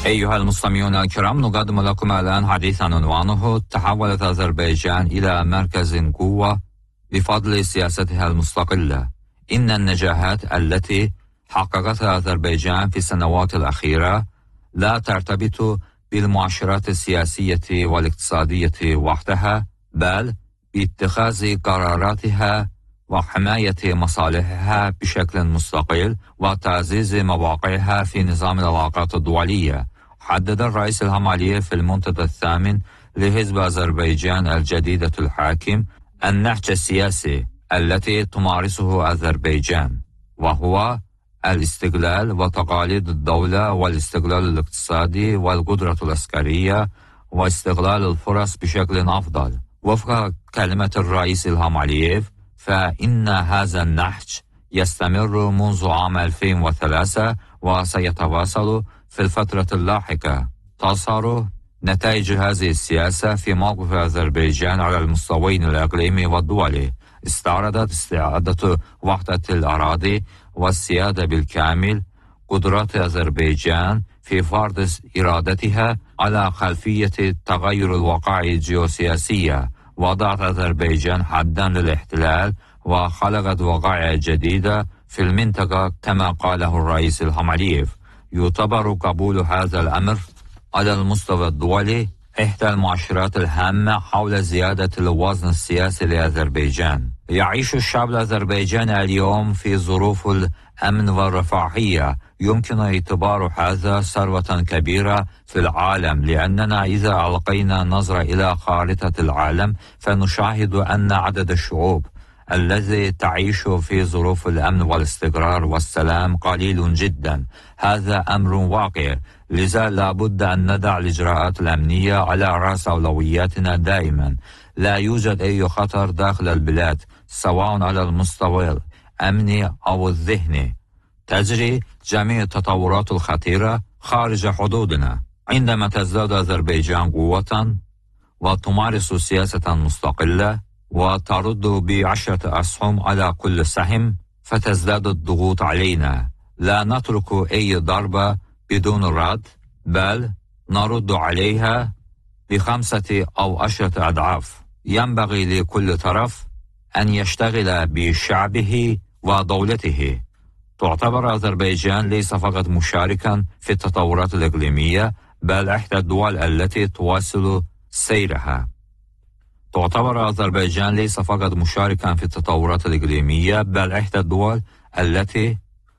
أيها المستمعون الكرام، نقدم لكم الآن حديثا عنوانه: تحولت أذربيجان إلى مركز قوة بفضل سياستها المستقلة. إن النجاحات التي حققتها أذربيجان في السنوات الأخيرة لا ترتبط بالمؤشرات السياسية والاقتصادية وحدها، بل باتخاذ قراراتها وحماية مصالحها بشكل مستقل وتعزيز مواقعها في نظام العلاقات الدولية. حدد الرئيس إلهام علييف في المنتدى الثامن لحزب أذربيجان الجديدة الحاكم النهج السياسي التي تمارسه أذربيجان، وهو الاستقلال وتقاليد الدولة والاستقلال الاقتصادي والقدرة العسكرية واستغلال الفرص بشكل أفضل. وفق كلمة الرئيس إلهام علييف، فإن هذا النهج يستمر منذ عام 2003 وسيتواصل في الفترة اللاحقة. تظهر نتائج هذه السياسة في موقف أذربيجان على المستويين الإقليمي والدولي. استعرضت استعادة وحدة الأراضي والسيادة بالكامل قدرات أذربيجان في فرض إرادتها على خلفية التغير الواقعي الجيوسياسية. وضعت أذربيجان حدا للاحتلال وخلقت وقائع جديدة في المنطقة كما قاله الرئيس إلهام علييف. يعتبر قبول هذا الأمر على المستوى الدولي إحدى المؤشرات الهامة حول زيادة الوزن السياسي لأذربيجان. يعيش الشعب الأذربيجاني اليوم في ظروف الأمن والرفاهية. يمكن اعتبار هذا ثروة كبيرة في العالم، لأننا إذا ألقينا نظرة إلى خارطة العالم فنشاهد أن عدد الشعوب الذي تعيش في ظروف الأمن والاستقرار والسلام قليل جدا. هذا أمر واقع، لذا لابد أن ندع الإجراءات الأمنية على رأس أولوياتنا دائما. لا يوجد أي خطر داخل البلاد سواء على المستوى الأمني أو الذهني. تجري جميع التطورات الخطيرة خارج حدودنا. عندما تزداد أذربيجان قوة وتمارس سياسة مستقلة وترد ب10 أسهم على كل سهم، فتزداد الضغوط علينا. لا نترك أي ضربة بدون رد، بل نرد عليها ب5 أو 10 أضعاف. ينبغي لكل طرف أن يشتغل بشعبه ودولته. تعتبر أذربيجان ليس فقط مشاركا في التطورات الإقليمية، بل إحدى الدول التي تواصل سيرها. تعتبر أذربيجان ليس فقط مشاركا في التطورات الإقليمية، بل إحدى الدول التي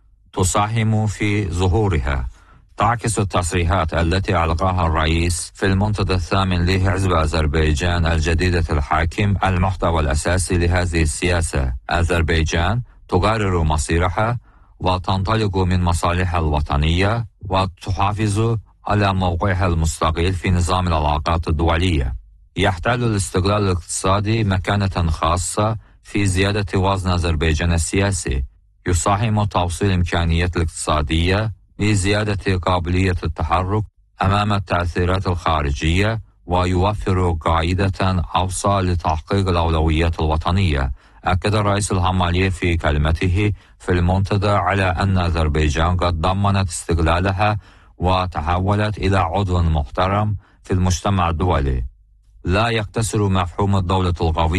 تساهم في ظهورها. تعكس التصريحات التي ألقاها الرئيس في المنتدى الثامن لحزب أذربيجان الجديدة الحاكم المحتوى الأساسي لهذه السياسة. أذربيجان تقرر مصيرها وتنطلق من مصالحها الوطنية وتحافظ على موقعها المستقل في نظام العلاقات الدولية. يحتل الاستقلال الاقتصادي مكانة خاصة في زيادة وزن أذربيجان السياسي. يساهم توصيل الإمكانيات الاقتصادية لزيادة قابلية التحرك أمام التأثيرات الخارجية، ويوفر قاعدة أوسع لتحقيق الأولويات الوطنية. أكد الرئيس إلهام علييف في كلمته في المنتدى على أن أذربيجان قد ضمنت استقلالها وتحولت إلى عضو محترم في المجتمع الدولي. لا يقتصر مفهوم الدولة القوية